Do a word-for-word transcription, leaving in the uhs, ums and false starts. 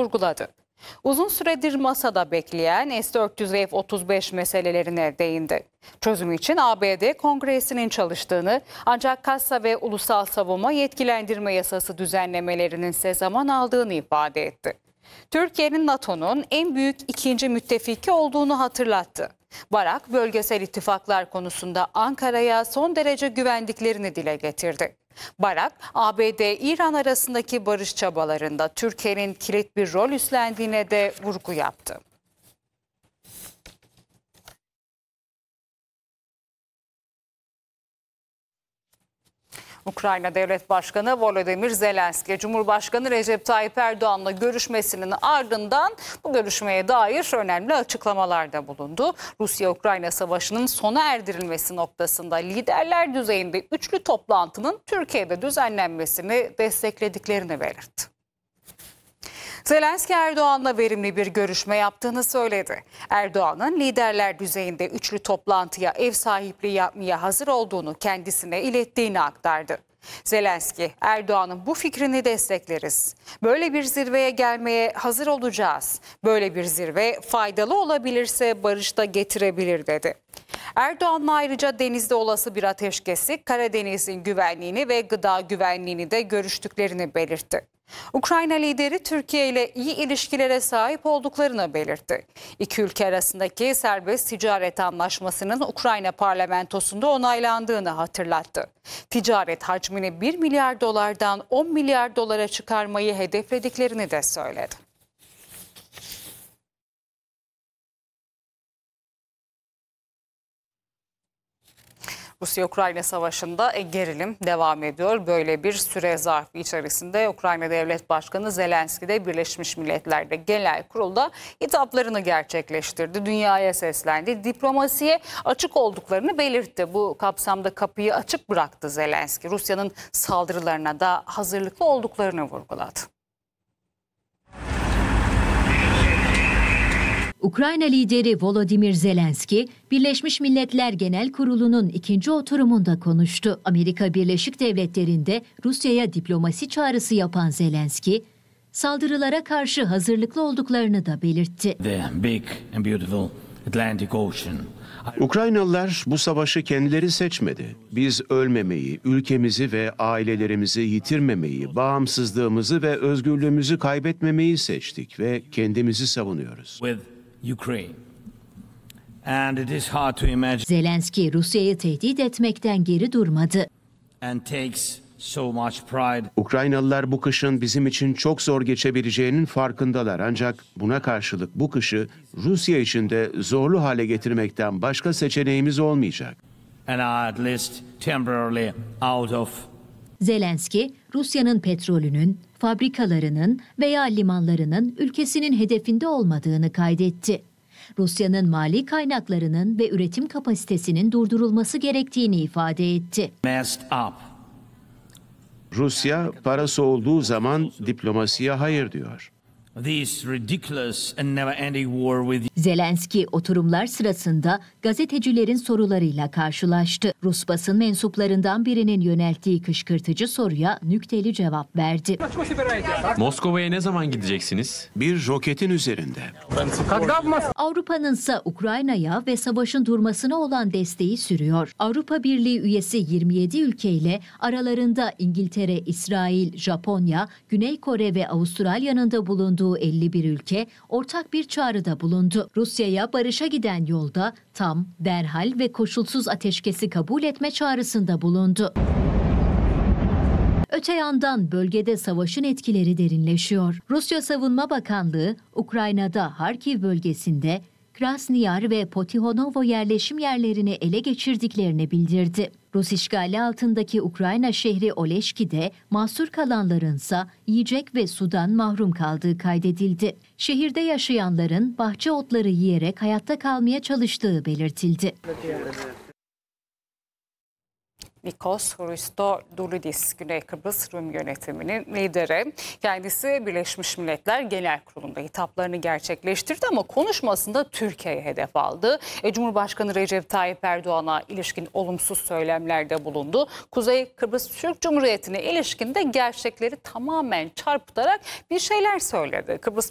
vurguladı. Uzun süredir masada bekleyen S dört yüz ve F otuz beş meselelerine değindi. Çözüm için A B D Kongresi'nin çalıştığını, ancak kassa ve ulusal savunma yetkilendirme yasası düzenlemelerinin ise zaman aldığını ifade etti. Türkiye'nin NATO'nun en büyük ikinci müttefiki olduğunu hatırlattı. Barak, bölgesel ittifaklar konusunda Ankara'ya son derece güvendiklerini dile getirdi. Barak, A B D-İran arasındaki barış çabalarında Türkiye'nin kilit bir rol üstlendiğine de vurgu yaptı. Ukrayna Devlet Başkanı Volodymyr Zelenski, Cumhurbaşkanı Recep Tayyip Erdoğan'la görüşmesinin ardından bu görüşmeye dair önemli açıklamalarda bulundu. Rusya-Ukrayna savaşının sona erdirilmesi noktasında liderler düzeyinde üçlü toplantının Türkiye'de düzenlenmesini desteklediklerini belirtti. Zelenski, Erdoğan'la verimli bir görüşme yaptığını söyledi. Erdoğan'ın liderler düzeyinde üçlü toplantıya ev sahipliği yapmaya hazır olduğunu kendisine ilettiğini aktardı. Zelenski, Erdoğan'ın bu fikrini destekleriz. Böyle bir zirveye gelmeye hazır olacağız. Böyle bir zirve faydalı olabilirse barış da getirebilir dedi. Erdoğan'la ayrıca denizde olası bir ateşkesi, Karadeniz'in güvenliğini ve gıda güvenliğini de görüştüklerini belirtti. Ukrayna lideri Türkiye ile iyi ilişkilere sahip olduklarını belirtti. İki ülke arasındaki serbest ticaret anlaşmasının Ukrayna parlamentosunda onaylandığını hatırlattı. Ticaret hacmini bir milyar dolardan on milyar dolara çıkarmayı hedeflediklerini de söyledi. Rusya-Ukrayna savaşında gerilim devam ediyor. Böyle bir süre zarfı içerisinde Ukrayna Devlet Başkanı Zelenski de Birleşmiş Milletler'de Genel Kurul'da hitaplarını gerçekleştirdi. Dünyaya seslendi. Diplomasiye açık olduklarını belirtti. Bu kapsamda kapıyı açık bıraktı Zelenski. Rusya'nın saldırılarına da hazırlıklı olduklarını vurguladı. Ukrayna lideri Volodymyr Zelenski, Birleşmiş Milletler Genel Kurulu'nun ikinci oturumunda konuştu. Amerika Birleşik Devletleri'nde Rusya'ya diplomasi çağrısı yapan Zelenski, saldırılara karşı hazırlıklı olduklarını da belirtti. The big and beautiful Atlantic Ocean. Ukraynalılar bu savaşı kendileri seçmedi. Biz ölmemeyi, ülkemizi ve ailelerimizi yitirmemeyi, bağımsızlığımızı ve özgürlüğümüzü kaybetmemeyi seçtik ve kendimizi savunuyoruz. With Ukraine. And it is hard to imagine Zelenski, Rusya'yı tehdit etmekten geri durmadı. and takes so much pride. Ukraynalılar bu kışın bizim için çok zor geçebileceğinin farkındalar. Ancak buna karşılık bu kışı Rusya için de zorlu hale getirmekten başka seçeneğimiz olmayacak. And are at least temporarily out of. Zelenski, Rusya'nın petrolünün, fabrikalarının veya limanlarının ülkesinin hedefinde olmadığını kaydetti. Rusya'nın mali kaynaklarının ve üretim kapasitesinin durdurulması gerektiğini ifade etti. Messed up. Rusya parası olduğu zaman diplomasiye hayır diyor. This ridiculous and never-ending war with Zelenski oturumlar sırasında gazetecilerin sorularıyla karşılaştı. Rus basın mensuplarından birinin yönelttiği kışkırtıcı soruya nükteli cevap verdi. Moskova'ya ne zaman gideceksiniz? Bir roketin üzerinde. Avrupa'nın ise Ukrayna'ya ve savaşın durmasına olan desteği sürüyor. Avrupa Birliği üyesi yirmi yedi ülkeyle aralarında İngiltere, İsrail, Japonya, Güney Kore ve Avustralya'nın da bulunduğu elli bir ülke ortak bir çağrıda bulundu. Rusya'ya barışa giden yolda tam, derhal ve koşulsuz ateşkesi kabul etme çağrısında bulundu. Öte yandan bölgede savaşın etkileri derinleşiyor. Rusya Savunma Bakanlığı, Ukrayna'da Harkiv bölgesinde Krasniyar ve Potihonovo yerleşim yerlerini ele geçirdiklerini bildirdi. Rus işgali altındaki Ukrayna şehri Oleşki'de mahsur kalanlarınsa yiyecek ve sudan mahrum kaldığı kaydedildi. Şehirde yaşayanların bahçe otları yiyerek hayatta kalmaya çalıştığı belirtildi. Nikos Christodoulidis, Güney Kıbrıs Rum yönetiminin lideri. Kendisi Birleşmiş Milletler Genel Kurulu'nda hitaplarını gerçekleştirdi ama konuşmasında Türkiye'ye hedef aldı. E, Cumhurbaşkanı Recep Tayyip Erdoğan'a ilişkin olumsuz söylemlerde bulundu. Kuzey Kıbrıs Türk Cumhuriyeti'ne ilişkin de gerçekleri tamamen çarpıtarak bir şeyler söyledi. Kıbrıs